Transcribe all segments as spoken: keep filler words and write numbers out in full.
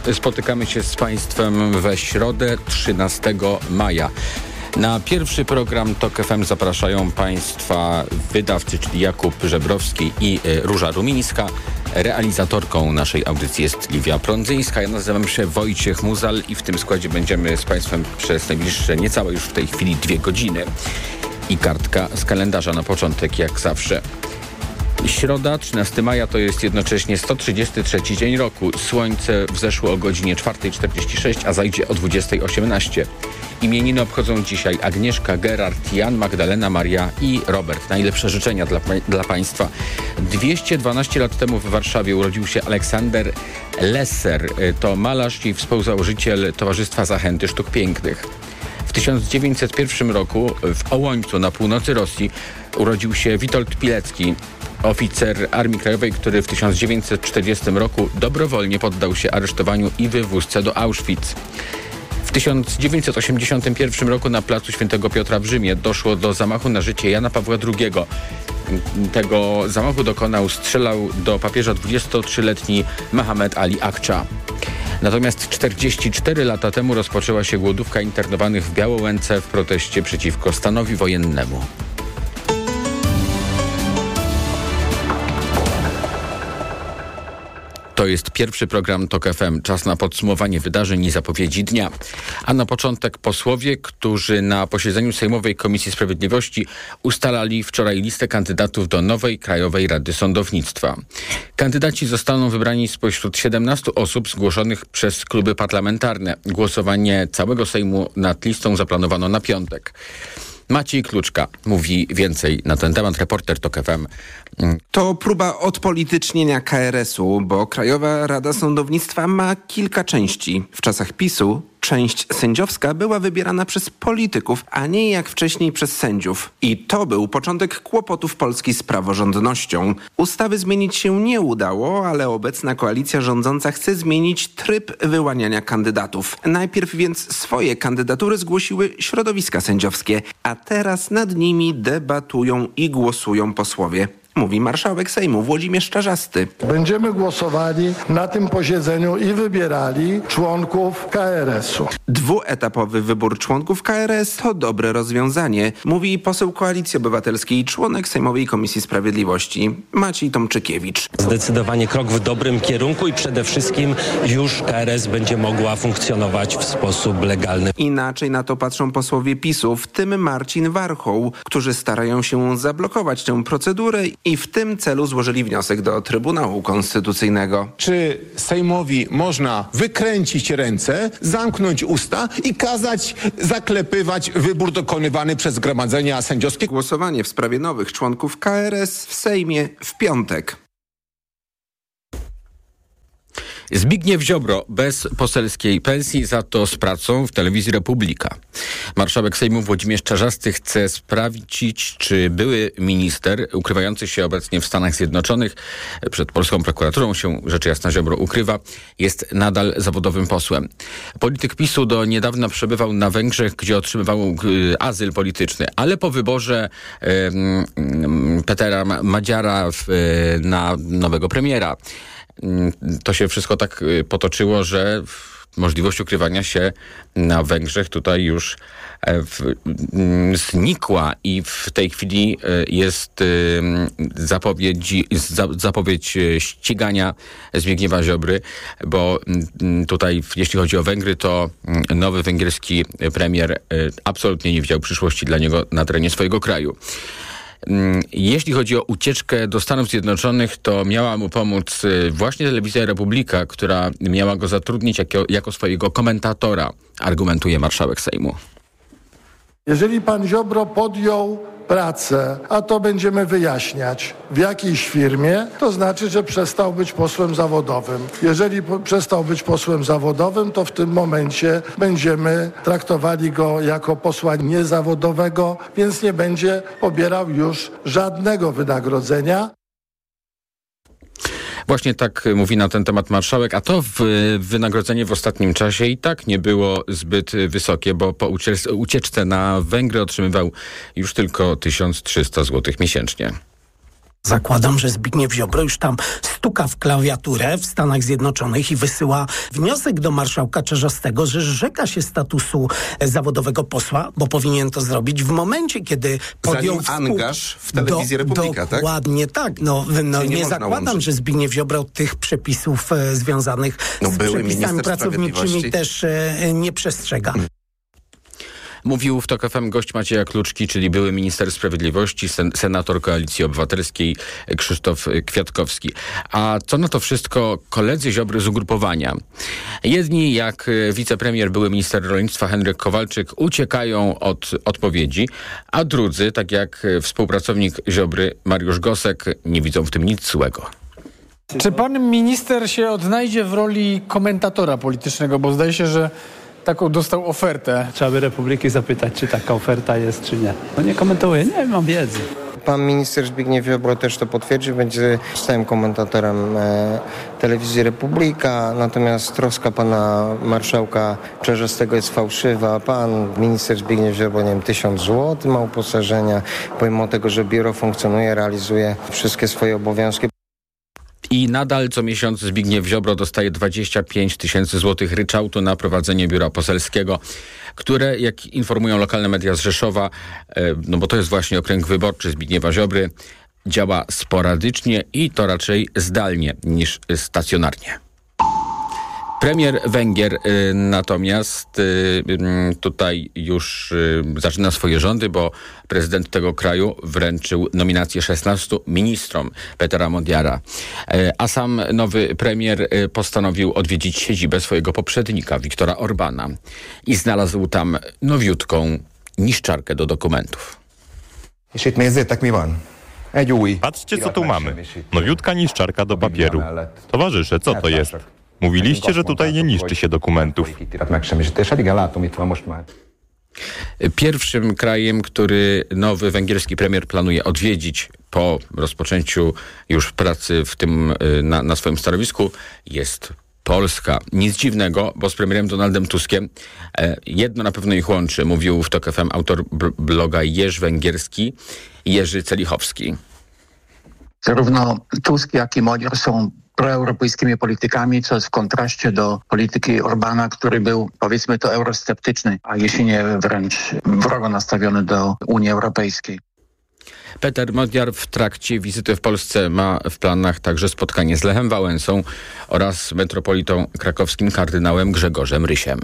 Spotykamy się z Państwem we środę trzynastego maja. Na pierwszy program TOK F M zapraszają Państwa wydawcy, czyli Jakub Żebrowski i Róża Rumińska. Realizatorką naszej audycji jest Liwia Prądzyńska. Ja nazywam się Wojciech Muzal i w tym składzie będziemy z Państwem przez najbliższe niecałe już w tej chwili dwie godziny. I kartka z kalendarza na początek, jak zawsze. Środa, trzynastego maja to jest jednocześnie sto trzydziesty trzeci dzień roku. Słońce wzeszło o godzinie czwarta czterdzieści sześć, a zajdzie o dwudziesta osiemnaście. Imieniny obchodzą dzisiaj Agnieszka, Gerard, Jan, Magdalena, Maria i Robert. Najlepsze życzenia dla, dla Państwa. dwieście dwanaście lat temu w Warszawie urodził się Aleksander Lesser. To malarz i współzałożyciel Towarzystwa Zachęty Sztuk Pięknych. W tysiąc dziewięćset pierwszym roku w Ołońcu na północy Rosji urodził się Witold Pilecki, oficer Armii Krajowej, który w tysiąc dziewięćset czterdziestym roku dobrowolnie poddał się aresztowaniu i wywózce do Auschwitz. W tysiąc dziewięćset osiemdziesiątym pierwszym roku na placu Świętego Piotra w Rzymie doszło do zamachu na życie Jana Pawła drugiego. Tego zamachu dokonał, strzelał do papieża dwudziestotrzyletni Mohamed Ali Akcza. Natomiast czterdzieści cztery lata temu rozpoczęła się głodówka internowanych w Białołęce w proteście przeciwko stanowi wojennemu. To jest pierwszy program TOK F M. Czas na podsumowanie wydarzeń i zapowiedzi dnia. A na początek posłowie, którzy na posiedzeniu Sejmowej Komisji Sprawiedliwości ustalali wczoraj listę kandydatów do nowej Krajowej Rady Sądownictwa. Kandydaci zostaną wybrani spośród siedemnastu osób zgłoszonych przez kluby parlamentarne. Głosowanie całego Sejmu nad listą zaplanowano na piątek. Maciej Kluczka mówi więcej na ten temat, reporter TOK F M. To próba odpolitycznienia K R S-u, bo Krajowa Rada Sądownictwa ma kilka części. W czasach PiS-u część sędziowska była wybierana przez polityków, a nie jak wcześniej przez sędziów. I to był początek kłopotów Polski z praworządnością. Ustawy zmienić się nie udało, ale obecna koalicja rządząca chce zmienić tryb wyłaniania kandydatów. Najpierw więc swoje kandydatury zgłosiły środowiska sędziowskie, a teraz nad nimi debatują i głosują posłowie. Mówi marszałek Sejmu Włodzimierz Czarzasty. Będziemy głosowali na tym posiedzeniu i wybierali członków K R S-u. Dwuetapowy wybór członków K R S to dobre rozwiązanie, mówi poseł Koalicji Obywatelskiej, członek Sejmowej Komisji Sprawiedliwości Maciej Tomczykiewicz. Zdecydowanie krok w dobrym kierunku i przede wszystkim już K R S będzie mogła funkcjonować w sposób legalny. Inaczej na to patrzą posłowie PiS-u, w tym Marcin Warchoł, którzy starają się zablokować tę procedurę i w tym celu złożyli wniosek do Trybunału Konstytucyjnego. Czy Sejmowi można wykręcić ręce, zamknąć usta i kazać zaklepywać wybór dokonywany przez zgromadzenia sędziowskie? Głosowanie w sprawie nowych członków K R S w Sejmie w piątek. Zbigniew Ziobro bez poselskiej pensji, za to z pracą w telewizji Republika. Marszałek Sejmu Włodzimierz Czarzasty chce sprawdzić, czy były minister ukrywający się obecnie w Stanach Zjednoczonych, przed polską prokuraturą się rzecz jasna Ziobro ukrywa, jest nadal zawodowym posłem. Polityk PiS-u do niedawna przebywał na Węgrzech, gdzie otrzymywał y, azyl polityczny, ale po wyborze y, y, Petera Madziara w, y, na nowego premiera to się wszystko tak potoczyło, że możliwość ukrywania się na Węgrzech tutaj już w, znikła i w tej chwili jest zapowiedź, zapowiedź ścigania Zbigniewa Ziobry, bo tutaj jeśli chodzi o Węgry, to nowy węgierski premier absolutnie nie widział przyszłości dla niego na terenie swojego kraju. Jeśli chodzi o ucieczkę do Stanów Zjednoczonych, to miała mu pomóc właśnie telewizja Republika, która miała go zatrudnić jako, jako swojego komentatora, argumentuje marszałek Sejmu. Jeżeli pan Ziobro podjął pracę, a to będziemy wyjaśniać, w jakiejś firmie, to znaczy, że przestał być posłem zawodowym. Jeżeli po- przestał być posłem zawodowym, to w tym momencie będziemy traktowali go jako posła niezawodowego, więc nie będzie pobierał już żadnego wynagrodzenia. Właśnie tak mówi na ten temat marszałek, a to w, wynagrodzenie w ostatnim czasie i tak nie było zbyt wysokie, bo po ucieczce na Węgry otrzymywał już tylko tysiąc trzysta złotych miesięcznie. Zakładam, że Zbigniew Ziobro już tam stuka w klawiaturę w Stanach Zjednoczonych i wysyła wniosek do marszałka Czarzastego, że zrzeka się statusu zawodowego posła, bo powinien to zrobić w momencie, kiedy podjął Zanim współ... angaż w Telewizji do, Republika, tak? Dokładnie tak. No, no nie, nie zakładam, łączyć. że Zbigniew Ziobro tych przepisów e, związanych No, z były przepisami minister pracowniczymi sprawiedliwości. też e, nie przestrzega. Mówił w TOK F M gość Macieja Kluczki, czyli były minister sprawiedliwości, sen- senator Koalicji Obywatelskiej Krzysztof Kwiatkowski. A co na to wszystko koledzy Ziobry z ugrupowania? Jedni, jak wicepremier, były minister rolnictwa Henryk Kowalczyk, uciekają od odpowiedzi, a drudzy, tak jak współpracownik Ziobry Mariusz Gosek, nie widzą w tym nic złego. Czy pan minister się odnajdzie w roli komentatora politycznego, bo zdaje się, że taką dostał ofertę. Trzeba by Republiki zapytać, czy taka oferta jest, czy nie. No nie komentuję, nie mam wiedzy. Pan minister Zbigniew Ziobro też to potwierdził, będzie stałym komentatorem e, Telewizji Republika, natomiast troska pana marszałka Czarzastego jest fałszywa. Pan minister Zbigniew Ziobro, nie wiem, tysiąc złotych ma uposażenia, pomimo tego, że biuro funkcjonuje, realizuje wszystkie swoje obowiązki. I nadal co miesiąc Zbigniew Ziobro dostaje dwadzieścia pięć tysięcy złotych ryczałtu na prowadzenie biura poselskiego, które, jak informują lokalne media z Rzeszowa, no bo to jest właśnie okręg wyborczy Zbigniewa Ziobry, działa sporadycznie i to raczej zdalnie niż stacjonarnie. Premier Węgier y, natomiast y, y, tutaj już y, zaczyna swoje rządy, bo prezydent tego kraju wręczył nominację szesnastu ministrom Petera Mondjara. Y, a sam nowy premier y, postanowił odwiedzić siedzibę swojego poprzednika, Viktora Orbana. I znalazł tam nowiutką niszczarkę do dokumentów. Patrzcie, co tu mamy. Nowiutka niszczarka do papieru. Towarzysze, co to jest? Mówiliście, że tutaj nie niszczy się dokumentów. Pierwszym krajem, który nowy węgierski premier planuje odwiedzić po rozpoczęciu już pracy w tym, na, na swoim stanowisku, jest Polska. Nic dziwnego, bo z premierem Donaldem Tuskiem e, jedno na pewno ich łączy, mówił w TOK F M autor b- bloga Jerz Węgierski, Jerzy Celichowski. Zarówno Tusk, jak i Mondjar są proeuropejskimi politykami, co jest w kontraście do polityki Orbana, który był, powiedzmy to, eurosceptyczny, a jeśli nie wręcz wrogo nastawiony do Unii Europejskiej. Peter Mondjar w trakcie wizyty w Polsce ma w planach także spotkanie z Lechem Wałęsą oraz metropolitą krakowskim kardynałem Grzegorzem Rysiem.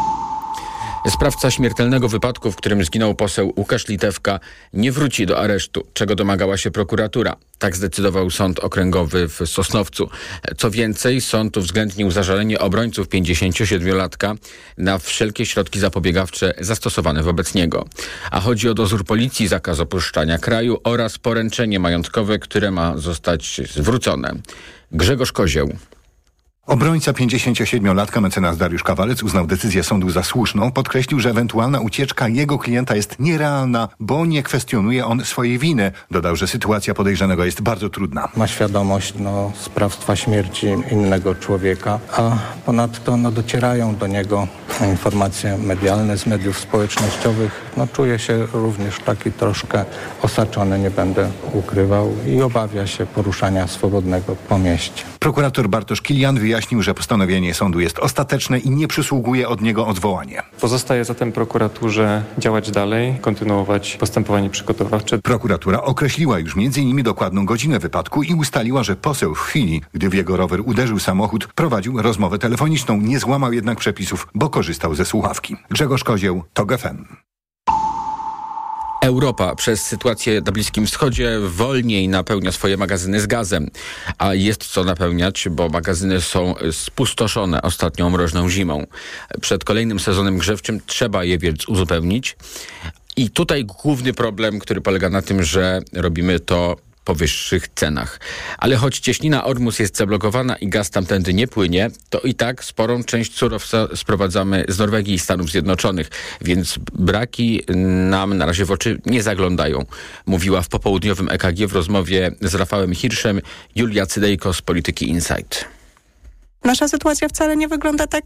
Sprawca śmiertelnego wypadku, w którym zginął poseł Łukasz Litewka, nie wróci do aresztu, czego domagała się prokuratura. Tak zdecydował Sąd Okręgowy w Sosnowcu. Co więcej, sąd uwzględnił zażalenie obrońców pięćdziesięciosiedmiolatka na wszelkie środki zapobiegawcze zastosowane wobec niego. A chodzi o dozór policji, zakaz opuszczania kraju oraz poręczenie majątkowe, które ma zostać zwrócone. Grzegorz Kozieł. Obrońca pięćdziesięciosiedmiolatka mecenas Dariusz Kawalec uznał decyzję sądu za słuszną. Podkreślił, że ewentualna ucieczka jego klienta jest nierealna, bo nie kwestionuje on swojej winy. Dodał, że sytuacja podejrzanego jest bardzo trudna. Ma świadomość no, sprawstwa śmierci innego człowieka, a ponadto no, docierają do niego informacje medialne z mediów społecznościowych. No, czuje się również taki troszkę osaczony, nie będę ukrywał, i obawia się poruszania swobodnego po mieście. Prokurator Bartosz Kilian wyjaśnił, że postanowienie sądu jest ostateczne i nie przysługuje od niego odwołanie. Pozostaje zatem prokuraturze działać dalej, kontynuować postępowanie przygotowawcze. Prokuratura określiła już między innymi dokładną godzinę wypadku i ustaliła, że poseł w chwili, gdy w jego rower uderzył samochód, prowadził rozmowę telefoniczną. Nie złamał jednak przepisów, bo korzystał ze słuchawki. Grzegorz Kozieł, TOK F M. Europa przez sytuację na Bliskim Wschodzie wolniej napełnia swoje magazyny z gazem. A jest co napełniać, bo magazyny są spustoszone ostatnią mroźną zimą. Przed kolejnym sezonem grzewczym trzeba je więc uzupełnić. I tutaj główny problem, który polega na tym, że robimy to po wyższych cenach. Ale choć cieśnina Ormus jest zablokowana i gaz tamtędy nie płynie, to i tak sporą część surowca sprowadzamy z Norwegii i Stanów Zjednoczonych, więc braki nam na razie w oczy nie zaglądają. Mówiła w popołudniowym E K G w rozmowie z Rafałem Hirszem Julia Cydejko z Polityki Insight. Nasza sytuacja wcale nie wygląda tak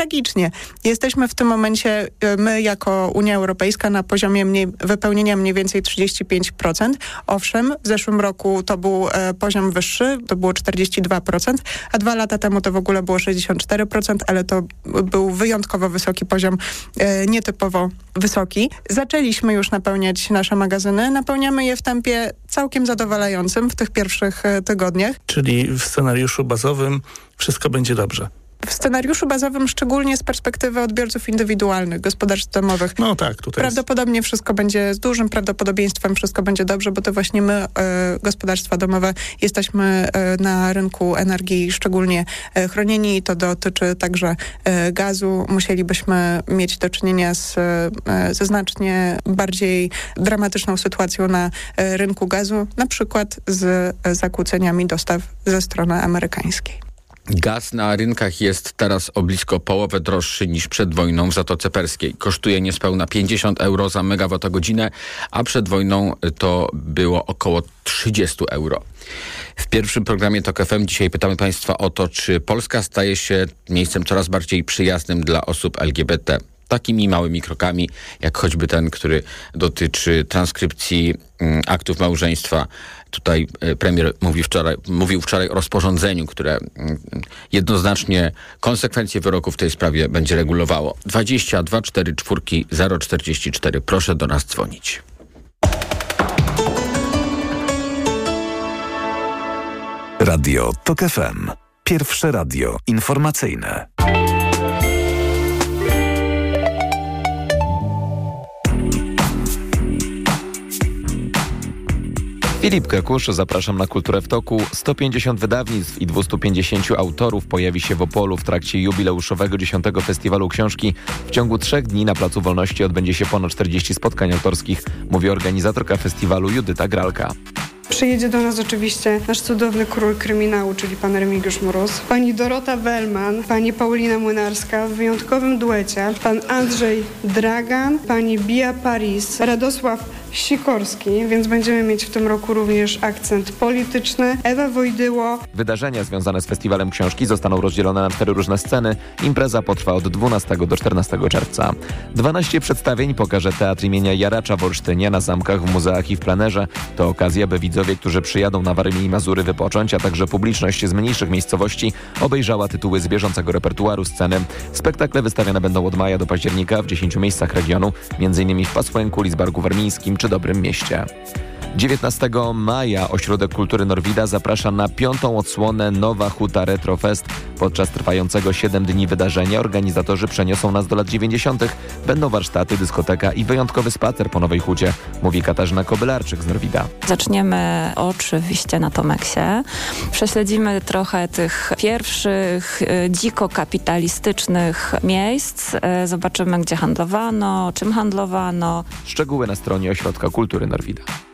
tragicznie. Jesteśmy w tym momencie, my jako Unia Europejska, na poziomie mniej, wypełnienia mniej więcej trzydzieści pięć procent. Owszem, w zeszłym roku to był e, poziom wyższy, to było czterdzieści dwa procent, a dwa lata temu to w ogóle było sześćdziesiąt cztery procent, ale to był wyjątkowo wysoki poziom, e, nietypowo wysoki. Zaczęliśmy już napełniać nasze magazyny. Napełniamy je w tempie całkiem zadowalającym w tych pierwszych e, tygodniach. Czyli w scenariuszu bazowym wszystko będzie dobrze. W scenariuszu bazowym, szczególnie z perspektywy odbiorców indywidualnych, gospodarstw domowych. No tak, tutaj prawdopodobnie jest... wszystko będzie, z dużym prawdopodobieństwem wszystko będzie dobrze, bo to właśnie my, e, gospodarstwa domowe, jesteśmy e, na rynku energii szczególnie e, chronieni i to dotyczy także e, gazu. Musielibyśmy mieć do czynienia z, e, ze znacznie bardziej dramatyczną sytuacją na e, rynku gazu, na przykład z e, zakłóceniami dostaw ze strony amerykańskiej. Gaz na rynkach jest teraz o blisko połowę droższy niż przed wojną w Zatoce Perskiej. Kosztuje niespełna pięćdziesiąt euro za megawattogodzinę, a przed wojną to było około trzydzieści euro. W pierwszym programie Tok F M dzisiaj pytamy Państwa o to, czy Polska staje się miejscem coraz bardziej przyjaznym dla osób L G B T. Takimi małymi krokami, jak choćby ten, który dotyczy transkrypcji mm, aktów małżeństwa. Tutaj y, premier mówi wczoraj, mówił wczoraj o rozporządzeniu, które y, jednoznacznie konsekwencje wyroku w tej sprawie będzie regulowało. dwadzieścia dwa cztery cztery zero czterdzieści cztery. Proszę do nas dzwonić. Radio Tok F M. Pierwsze radio informacyjne. Filip Kekusz, zapraszam na Kulturę w Toku. sto pięćdziesiąt wydawnictw i dwieście pięćdziesiąt autorów pojawi się w Opolu w trakcie jubileuszowego dziesiątego Festiwalu Książki. W ciągu trzech dni na Placu Wolności odbędzie się ponad czterdzieści spotkań autorskich, mówi organizatorka festiwalu Judyta Gralka. Przyjedzie do nas oczywiście nasz cudowny król kryminału, czyli pan Remigiusz Mróz, pani Dorota Wellman, pani Paulina Młynarska w wyjątkowym duecie, pan Andrzej Dragan, pani Bia Paris, Radosław Sikorski, więc będziemy mieć w tym roku również akcent polityczny, Ewa Wojdyło. Wydarzenia związane z Festiwalem Książki zostaną rozdzielone na cztery różne sceny. Impreza potrwa od dwunastego do czternastego czerwca. dwanaście przedstawień pokaże Teatr imienia Jaracza w Olsztynie, na zamkach, w muzeach i w plenerze. To okazja, by widzowie, którzy przyjadą na Warmię i Mazury wypocząć, a także publiczność z mniejszych miejscowości obejrzała tytuły z bieżącego repertuaru sceny. Spektakle wystawiane będą od maja do października w dziesięciu miejscach regionu, m.in. w Pasłęku, Lidzbarku Warmińskim czy Dobrym Mieście. dziewiętnastego maja Ośrodek Kultury Norwida zaprasza na piątą odsłonę Nowa Huta Retro Fest. Podczas trwającego siedem dni wydarzenia organizatorzy przeniosą nas do lat dziewięćdziesiątych. Będą warsztaty, dyskoteka i wyjątkowy spacer po Nowej Hucie, mówi Katarzyna Kobylarczyk z Norwida. Zaczniemy oczywiście na Tomeksie. Prześledzimy trochę tych pierwszych y, dziko kapitalistycznych miejsc. Y, zobaczymy, gdzie handlowano, czym handlowano. Szczegóły na stronie Ośrodka Kultury Norwida.